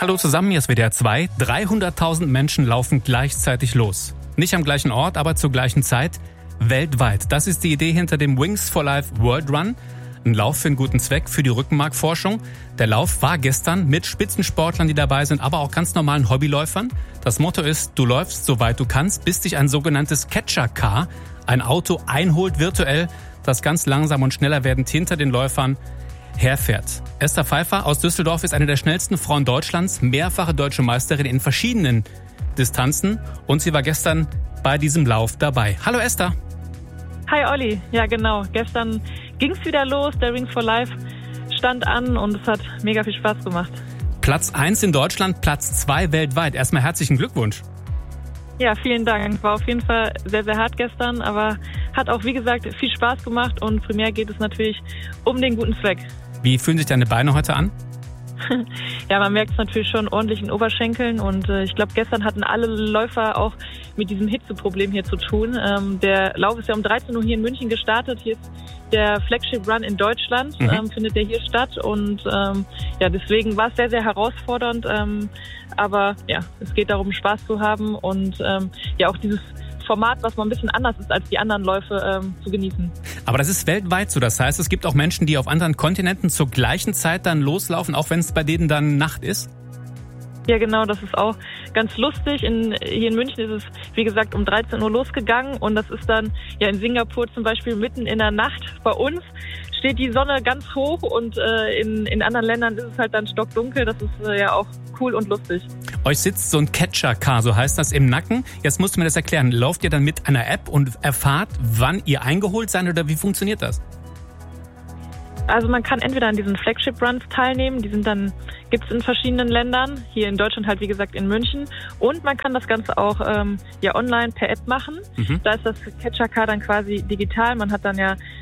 Hallo zusammen, hier ist WDR 2. 300.000 Menschen laufen gleichzeitig los. Nicht am gleichen Ort, aber zur gleichen Zeit. Weltweit. Das ist die Idee hinter dem Wings for Life World Run. Ein Lauf für einen guten Zweck, für die Rückenmarkforschung. Der Lauf war gestern mit Spitzensportlern, die dabei sind, aber auch ganz normalen Hobbyläufern. Das Motto ist, du läufst so weit du kannst, bis dich ein sogenanntes Catcher-Car, ein Auto einholt virtuell, das ganz langsam und schneller werdend hinter den Läufern herfährt. Esther Pfeiffer aus Düsseldorf ist eine der schnellsten Frauen Deutschlands, mehrfache deutsche Meisterin in verschiedenen Distanzen und sie war gestern bei diesem Lauf dabei. Hallo Esther. Hi Olli, ja genau. Gestern ging's wieder los, der Wings for Life stand an und es hat mega viel Spaß gemacht. Platz 1 in Deutschland, Platz 2 weltweit. Erstmal herzlichen Glückwunsch. Ja, vielen Dank. War auf jeden Fall sehr, sehr hart gestern, aber hat auch, wie gesagt, viel Spaß gemacht und primär geht es natürlich um den guten Zweck. Wie fühlen sich deine Beine heute an? Ja, man merkt es natürlich schon ordentlich in Oberschenkeln und ich glaube, gestern hatten alle Läufer auch mit diesem Hitzeproblem hier zu tun. Der Lauf ist ja um 13 Uhr hier in München gestartet. Hier ist der Flagship Run in Deutschland, findet der hier statt und ja, deswegen war es sehr, sehr herausfordernd. Aber ja, es geht darum, Spaß zu haben und ja auch dieses Format, was mal ein bisschen anders ist als die anderen Läufe, zu genießen. Aber das ist weltweit so. Das heißt, es gibt auch Menschen, die auf anderen Kontinenten zur gleichen Zeit dann loslaufen, auch wenn es bei denen dann Nacht ist? Ja, genau, das ist auch ganz lustig. Hier in München ist es, wie gesagt, um 13 Uhr losgegangen und das ist dann ja in Singapur zum Beispiel mitten in der Nacht. Bei uns steht die Sonne ganz hoch und in anderen Ländern ist es halt dann stockdunkel. Das ist ja auch cool und lustig. Euch sitzt so ein Catcher-Car, so heißt das, im Nacken. Jetzt musst du mir das erklären. Lauft ihr dann mit einer App und erfahrt, wann ihr eingeholt seid oder wie funktioniert das? Also man kann entweder an diesen Flagship Runs teilnehmen, gibt's in verschiedenen Ländern, hier in Deutschland halt wie gesagt in München und man kann das Ganze auch ja online per App machen. Da ist das Catcher Car dann quasi digital, man hat dann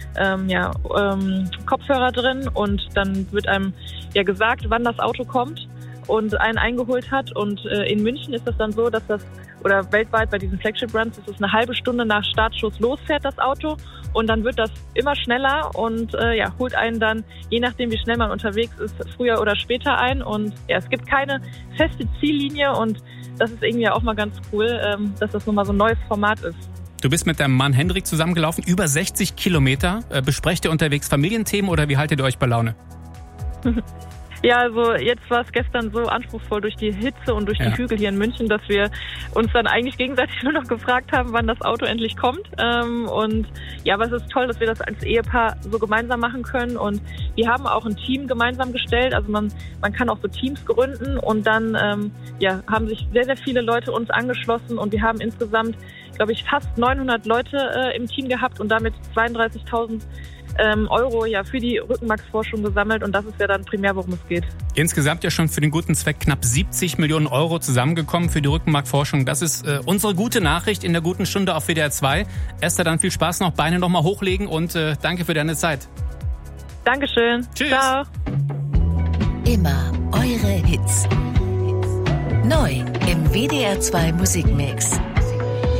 Kopfhörer drin und dann wird einem ja gesagt, wann das Auto kommt und einen eingeholt hat und in München ist das dann so, dass oder weltweit bei diesen Flagship Runs ist es eine halbe Stunde nach Startschuss losfährt das Auto und dann wird das immer schneller und holt einen dann, je nachdem wie schnell man unterwegs ist, früher oder später ein und ja, es gibt keine feste Ziellinie und das ist irgendwie auch mal ganz cool, dass das nochmal so ein neues Format ist. Du bist mit deinem Mann Hendrik zusammengelaufen, über 60 Kilometer. Besprecht ihr unterwegs Familienthemen oder wie haltet ihr euch bei Laune? Ja, also jetzt war es gestern so anspruchsvoll durch die Hitze und durch die Hügel hier in München, dass wir uns dann eigentlich gegenseitig nur noch gefragt haben, wann das Auto endlich kommt. Und ja, aber es ist toll, dass wir das als Ehepaar so gemeinsam machen können. Und wir haben auch ein Team gemeinsam gestellt. Also man kann auch so Teams gründen und dann haben sich sehr, sehr viele Leute uns angeschlossen und wir haben insgesamt, glaube ich, fast 900 Leute im Team gehabt und damit 32.000 Euro für die Rückenmarksforschung gesammelt und das ist ja dann primär, worum es geht. Insgesamt ja schon für den guten Zweck knapp 70 Millionen Euro zusammengekommen für die Rückenmarkforschung. Das ist unsere gute Nachricht in der guten Stunde auf WDR 2. Esther, dann viel Spaß noch, Beine noch mal hochlegen und danke für deine Zeit. Dankeschön. Tschüss. Ciao. Immer eure Hits. Neu im WDR 2 Musikmix.